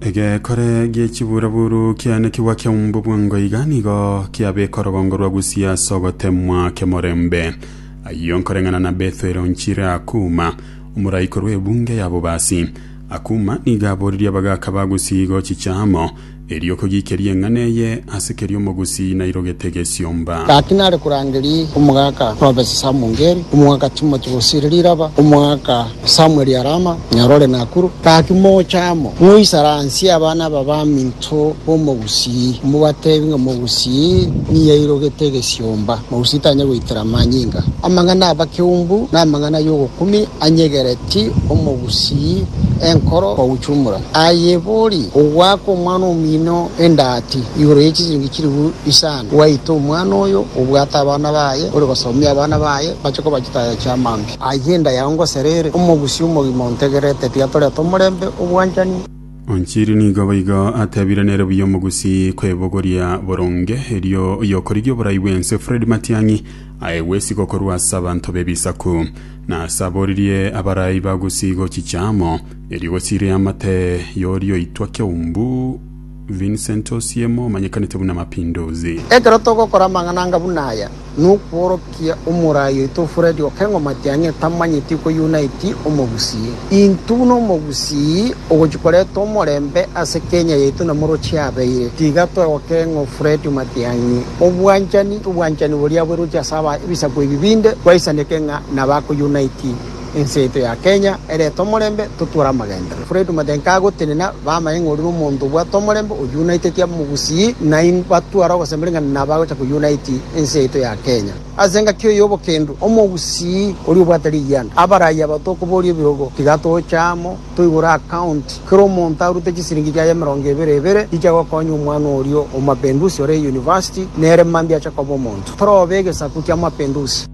ege kore gie chiburaburu kiane kiwa kia mbubwango iganigo kia be korogongorwa gusia sogotemwa kemorembe ayon korengana na bethero nchire akuma umuraikorwe bunge yabo basi akuma nigaboriria bagaka bagusigo chichamo eriyo kogikerie nganeye asekerio mogusi na irogete syomba kakinare kurangiri umugaka Professor Samungeri umugaka Timothy Bosiriraba umugaka Samuel Arama Nyarore Nakuru kakimo chamo muisaransi abana baba minto bomugusi mubatebinga mugusi ni irogete syomba mugusitanya gwitira manyinga amangana abakyumbu namangana yogo 10 anyegereti umugusi enkoro kwa uchumura ayebori uwako mwana mino endati yurechi zingikiri isana waito mwana oyo ubwata abana baye uri basomya abana baye bachoko bagitaya cyamambi agenda yango serere umugusi umugimontegerete tiatore tomurembe ubwanjani onchiri ni gobigo atabiranere buyo mugusi kwebogoria boronge eriyo yokorigyo buraiwense Fred Matiangi aewesi gokorwa sabanto bebisaku na saboririe abarai bagusigo chichamo eriyo sire amate yoriyo itwake umbu Vincent Osiemo manyekanite buna mapinduzi ekero toko kora mangananga bunaya nukorokia umurayo to Fred Okengo Matiangi tamanyiti ko unite umugusi intuno mugusi ogojikore to morembe ase Kenya yetu na muro chiabeire tigato Okengo Fred Matiangi obwanjani buria buru cyasaba ibisa ko ibibinde kwaisanekenga nabako unite inseto ya Kenya ere tomorembe tutura magenda Fred Madenkago tenena bama engori umuntu bwa tomorembe united ya mugusi na batu arago sembenga nabago cha united inseto ya Kenya azenga kyo yobo kendo omugusi uri bwatari yana abaraya batoko bori birogo kigato cyamo tuyura account kro monta urute kisiringi ya meronge berebere ijagwa konyu umwana oriyo omapendusi ore university nere mambya cha kobo muntu probege sakutya mapendusi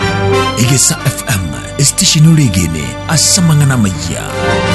Igesa FM Station Regine asamangana maya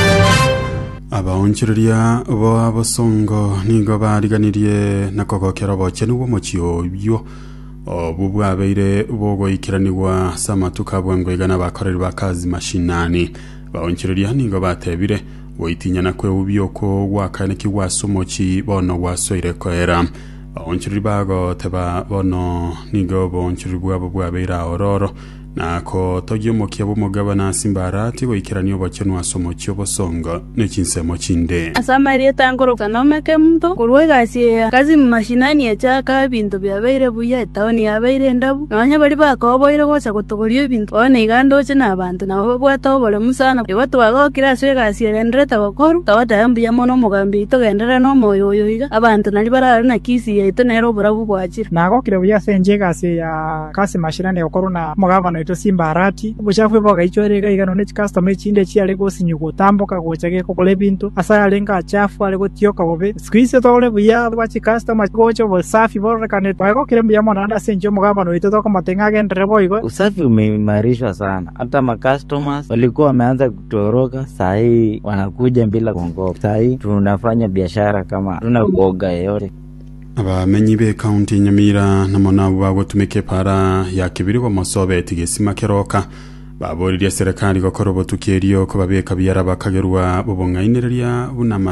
abaonchereria bo abosongo nigo bariganirie nakogokera bocheni wo mochio byo obubwabeire bogo ikiranirwa samatuka bwango igana bakorera bakazi mashinani baonchereria nigo batebire boitinya nakwe ubyoko wakane kiwasomochi bono wasoire koera baonchereri bago teba bono nigo bonchereri bwabo bwabeira ororo nako togyo mokiabo mugabana Simbarati goikiranio bachenwa somochyo bosongo nechinsemo chinde asamarie tangoro kanomeke mto kurwegasi kazi mashinani echaka bintu byabeire buya taoni yabeire ndabu nanya bali bakoboire gocha kutogorio bintu one igando chena abantu nabo bwata bole musana ebatu bagokira swegasi rendreta bakoru tawata yambuya mono mugambi togendera no moyo yoiga abantu nali barari na kisi yeto nero burabu bwachira nagokire buya senjegasi ya kazi mashinani okoruna mugabana Simbarati buchafu boga ichorega igano ne customer chinde chiale go sinyugo tamboka gochage ko kole bintu asa lenga chafu ale go tioka bobe squeeze tole buya bachi customer gocho bo safi bora kane bago kirembia mona anda senjo mugabano ito to kama tenga gendre boigo usafi umeimarishwa sana hata ma customers walikuwa wameanza kutoroka sahi wanakuja bila kongopa sahi tunafanya biashara kama tuna kuoga yote abamenyi be county Nyamira namona bwago tumeke para ya kibiri ko mosobe tigesima keroka baboriria serikali gokora botukerio ko babeka byara bakagerwa bobongainereria bunama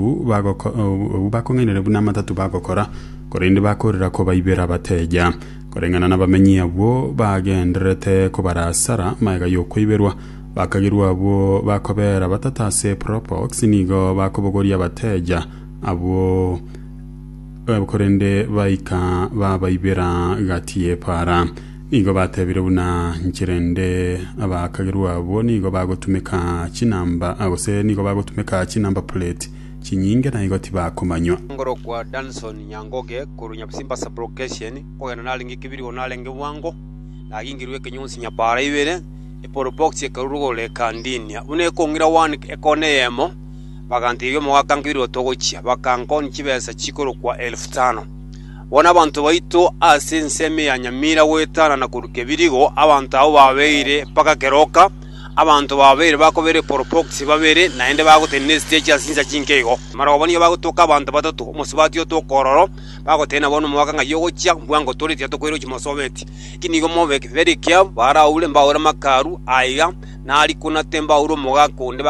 3 bakongainere bunama 3 bagokora korinde bakorera ko bayibera bateja korengana nabamenyi abo bagendrete ko barasara maega yo kwiberwa bakagerwa abo bakobera batatase propox nigo bakobogoria bateja abo korende baika babayibera gatie para nigo batebire buna nkirende abakagerwa abo nigo bagotumeka kinamba abose nigo bagotumeka kinamba plate kinyinge na igoti bakomanywa ngoro kwa Danson Nyangoge kurunya Simba sublocation ko nalingi kibiri onalenge wango nagingirwe kenyonsi nyapara ibere eporo box ekarugo le kandinya une kongira one ekoneyemo bagantiyo mwakangibiri otogochia bakankoni kibesa chikoro kwa 1500 wana abantu baito asenseme ya Nyamira wetana na kurukebirigo abantu abo babeire paka keroka abantu babeire bakobere propox babere naende bagotene stage asinza chinkego mara bani bagotoka abantu batatu umusibati yo tokororo bagotena bono mwakanga yogochia bwango tole tyato kwero chimosoveti kinigo mobeke very care bara ule mbawora makaru aiga nali kuna temba uro mogakonde